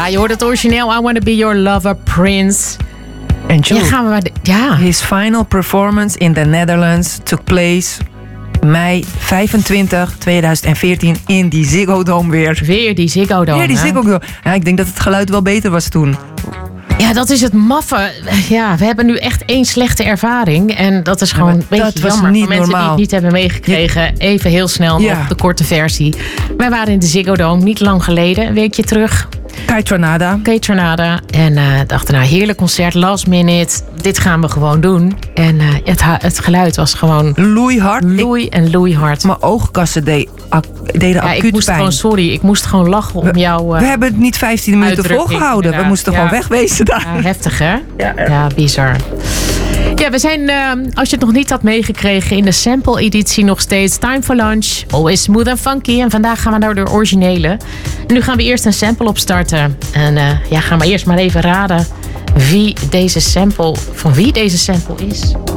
Ja, je hoort het origineel. I Wanna Be Your Lover, Prince. En Joe, his final performance in the Netherlands took place mei 25, 2014 in die Ziggo Dome weer. Weer die Ziggo Dome. Weer die Ziggo Dome. Ja, ik denk dat het geluid wel beter was toen. Ja, dat is het maffe. Ja, we hebben nu echt 1 slechte ervaring. En dat is gewoon een beetje jammer. Niet voor mensen normaal. die het niet hebben meegekregen. Even heel snel nog de korte versie. Wij waren in de Ziggo Dome niet lang geleden. Een weekje terug. Kaytranada. En dachten, nou, heerlijk concert, last minute. Dit gaan we gewoon doen. En het geluid was gewoon loeihard. Mijn oogkassen deden acuut pijn. Ik moest gewoon lachen om jou. We hebben het niet 15 minuten volgehouden. We moesten gewoon wegwezen daar. Ja, heftig, hè? Ja, bizar. Ja, we zijn, als je het nog niet had meegekregen, in de sample-editie nog steeds Time for Lunch. Always smooth and funky. En vandaag gaan we naar de originele. En nu gaan we eerst een sample opstarten. En gaan we eerst maar even raden van wie deze sample is.